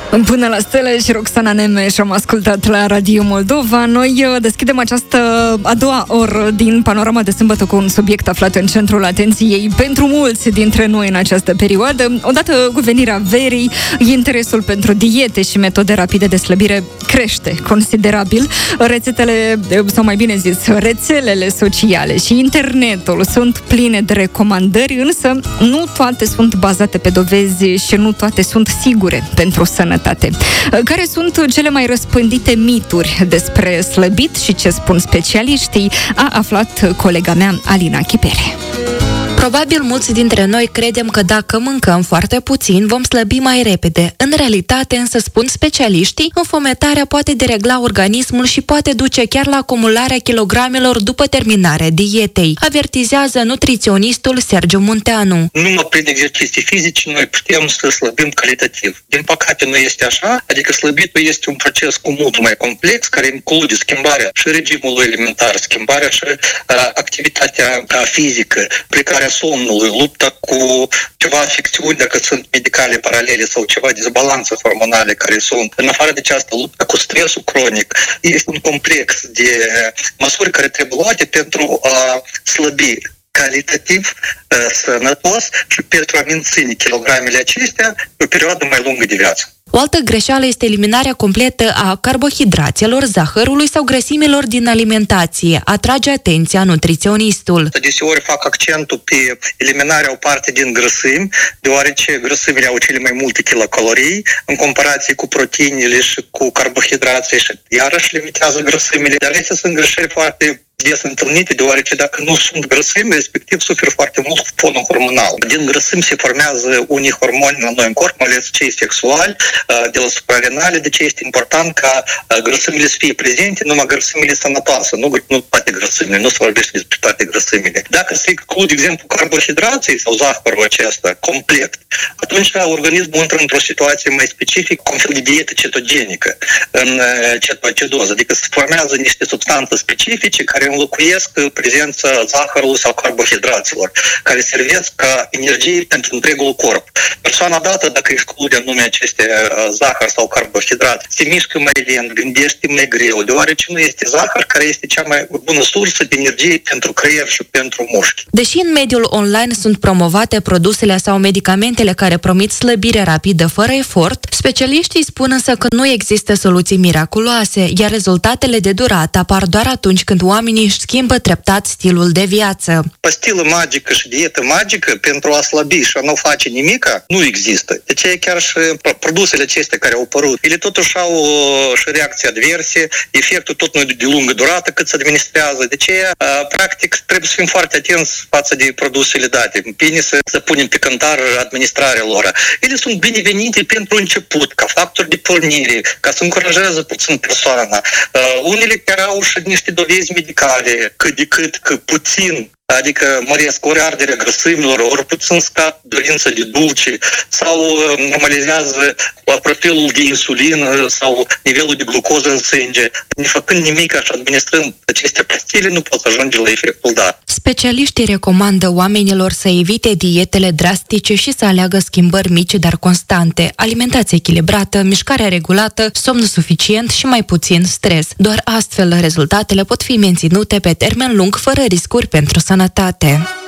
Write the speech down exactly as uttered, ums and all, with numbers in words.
Până la stele și Roxana Nemes am ascultat la Radio Moldova. Noi deschidem această a doua oră din Panorama de sâmbătă cu un subiect aflat în centrul atenției pentru mulți dintre noi în această perioadă. Odată cu venirea verii, interesul pentru diete și metode rapide de slăbire crește considerabil. Rețetele, sau mai bine zis, rețelele sociale și internetul sunt pline de recomandări, însă nu toate sunt bazate pe dovezi și nu toate sunt sigure pentru sănătate. Care sunt cele mai răspândite mituri despre slăbit și ce spun specialiștii, a aflat colega mea, Alina Chipere. Probabil mulți dintre noi credem că dacă mâncăm foarte puțin, vom slăbi mai repede. În realitate, însă, spun specialiștii, înfometarea poate deregla organismul și poate duce chiar la acumularea kilogramelor după terminarea dietei, avertizează nutriționistul Sergiu Munteanu. Numai prin exerciții fizice noi putem să slăbim calitativ. Din păcate nu este așa, adică slăbitul este un proces cu mult mai complex, care include schimbarea și regimului alimentar, schimbarea și uh, activitatea uh, fizică, plecarea somnului, lupta cu ceva afecțiuni, dacă sunt medicale paralele sau ceva dezbalanțe hormonale care sunt. În afară de aceasta, lupta cu stresul cronic. Este un complex de măsuri care trebuie luate pentru a slăbi calitativ, sănătos și pentru a menține kilogramele acestea pe o perioadă mai lungă de viață. O altă greșeală este eliminarea completă a carbohidraților, zahărului sau grăsimilor din alimentație, atrage atenția nutriționistul. Deseori fac accentul pe eliminarea o parte din grăsimi, deoarece grăsimile au cele mai multe kilocalorii în comparație cu proteinele și cu carbohidrații și iarăși limitează grăsimile. Dar acestea sunt greșeli foarte des întâlnite, deoarece dacă nu sunt grăsimi, respectiv suferă foarte mult cu fonul hormonal. Din grăsimi se formează unii hormoni la noi în corp, mai ales cei sexuali, de la suprarenale, de ce este important ca grăsimile să fie prezente, numai grăsimile sănătoase, nu, nu toate grăsimile, nu se vorbește despre toate grăsimile. Dacă se exclud, de exemplu, carbohidrații sau zahărul acesta complet, atunci organismul intră într-o situație mai specifică, cu un fel de dietă cetogenică, în cetoacidoză, adică se formează niște substanțe specifice care înlocuiesc prezența zahărului sau carbohidraților, care servesc ca energie pentru întregul corp. Persoana dată, dacă exclude anume aceste zahăr sau carbohidrați, se mișcă mai lent, gândește mai greu, deoarece nu este zahăr care este cea mai bună sursă de energie pentru creier și pentru mușchi. Deși în mediul online sunt promovate produsele sau medicamentele care promit slăbire rapidă fără efort, specialiștii spun însă că nu există soluții miraculoase, iar rezultatele de durată apar doar atunci când oamenii își schimbă treptat stilul de viață. Pastilă magică și dietă magică pentru a slăbi și a nu face nimica nu există. De ce chiar și produsele acestea care au apărut, ele totuși au și reacții adverse, efectul tot nu de lungă durată cât se administrează. De ce, practic, trebuie să fim foarte atenți față de produsele date. Bine să, să punem pe cântar administrarea lor. Ele sunt binevenite pentru început, ca factori de pornire, ca să încurajeze puțin persoana. Unele chiar au și niște dovezi medicale, cât de cât, că puțin, adică măresc ori arderea grăsimilor, ori puțin scad dorința de dulce, sau normalizează profilul de insulină sau nivelul de glucoză în sânge. Nefăcând nimic și administrând aceste pastile, nu poți ajunge la efectul dat. Specialiștii recomandă oamenilor să evite dietele drastice și să aleagă schimbări mici, dar constante, alimentație echilibrată, mișcare regulată, somn suficient și mai puțin stres. Doar astfel rezultatele pot fi menținute pe termen lung, fără riscuri pentru sănătate.